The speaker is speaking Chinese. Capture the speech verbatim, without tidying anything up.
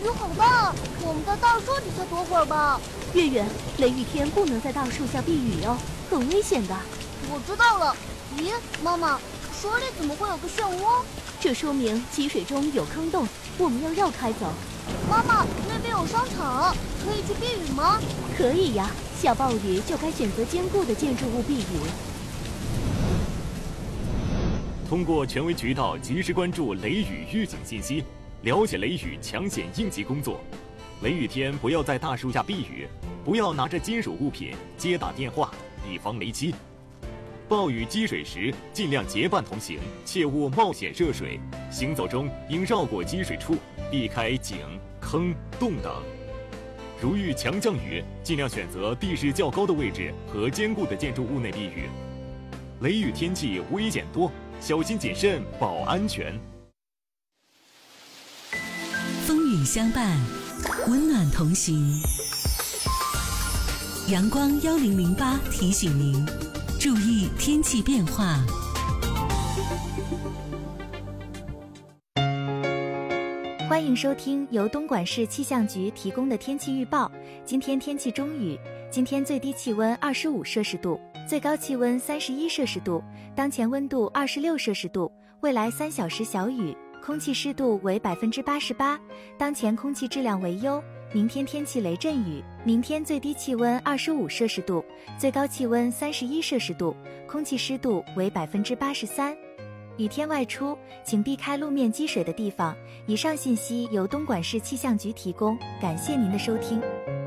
好大，我们到大树底下躲会儿吧。 月月，雷雨天不能在大树下避雨哟，很危险的。 我知道了。咦，妈妈，水里怎么会有个漩涡？ 这说明积水中有坑洞，我们要绕开走。 妈妈，那边有商场，可以去避雨吗？ 可以呀，下暴雨就该选择坚固的建筑物避雨。 通过权威渠道及时关注雷雨预警信息，了解雷雨抢险应急工作。雷雨天不要在大树下避雨，不要拿着金属物品接打电话，以防雷击。暴雨积水时，尽量结伴同行，切勿冒险涉水。行走中应绕过积水处，避开井、坑、洞等。如遇强降雨，尽量选择地势较高的位置和坚固的建筑物内避雨。雷雨天气危险多，小心谨慎保安全。 风雨相伴，温暖同行。阳光幺零零八提醒您，注意天气变化。 欢迎收听由东莞市气象局提供的天气预报。今天天气中雨，今天最低气温二十五摄氏度，最高气温三十一摄氏度，当前温度二十六摄氏度，未来三小时小雨，空气湿度为百分之八十八，当前空气质量为优。明天天气雷阵雨，明天最低气温二十五摄氏度，最高气温三十一摄氏度，空气湿度为百分之八十三。雨天外出，请避开路面积水的地方。以上信息由东莞市气象局提供，感谢您的收听。